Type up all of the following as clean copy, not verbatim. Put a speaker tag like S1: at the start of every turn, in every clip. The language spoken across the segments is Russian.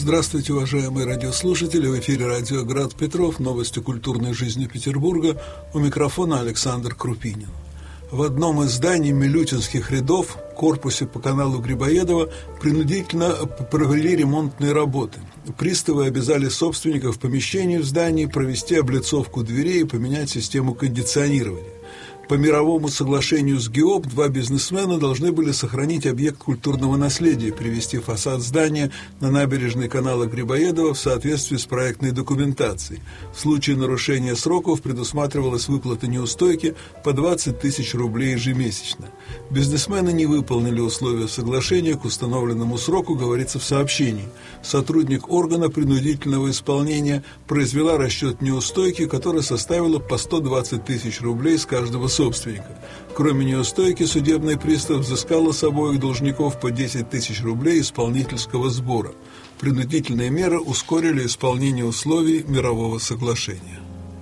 S1: Здравствуйте, уважаемые радиослушатели! В эфире радио «Град Петров», новости культурной жизни Петербурга. У микрофона Александр Крупинин. В одном из зданий Милютинских рядов, корпусе по каналу Грибоедова, принудительно провели ремонтные работы. Приставы обязали собственников помещений в здании провести облицовку дверей и поменять систему кондиционирования. По мировому соглашению с ГИОП два бизнесмена должны были сохранить объект культурного наследия, привести фасад здания на набережной канала Грибоедова в соответствии с проектной документацией. В случае нарушения сроков предусматривалась выплата неустойки по 20 тысяч рублей ежемесячно. Бизнесмены не выполнили условия соглашения к установленному сроку, говорится в сообщении. Сотрудник органа принудительного исполнения произвела расчет неустойки, которая составила по 120 тысяч рублей с каждого собственника. Кроме неустойки, судебный пристав взыскал с обоих должников по 10 тысяч рублей исполнительского сбора. Принудительные меры ускорили исполнение условий мирового соглашения.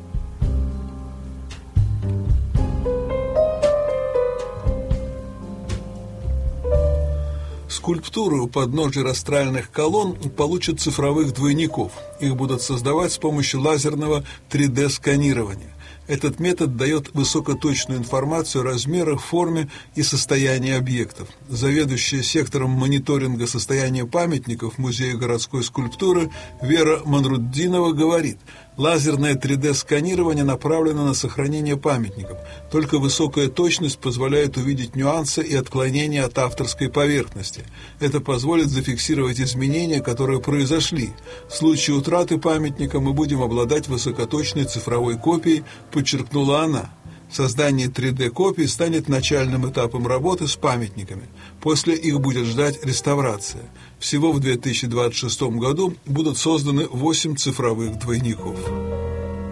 S1: Скульптуры у подножия растральных колонн получат цифровых двойников. Их будут создавать с помощью лазерного 3D-сканирования. Этот метод дает высокоточную информацию о размерах, форме и состоянии объектов. Заведующая сектором мониторинга состояния памятников Музея городской скульптуры Вера Манруддинова говорит: лазерное 3D-сканирование направлено на сохранение памятников. Только высокая точность позволяет увидеть нюансы и отклонения от авторской поверхности. Это позволит зафиксировать изменения, которые произошли. В случае утраты памятника мы будем обладать высокоточной цифровой копией, подчеркнула она. Создание 3D-копий станет начальным этапом работы с памятниками. После их будет ждать реставрация. Всего в 2026 году будут созданы 8 цифровых двойников.